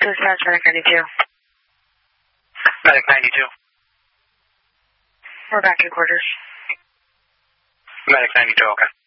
Dispatch, Medic 92. Medic 92. We're back at quarters. Medic 92, okay.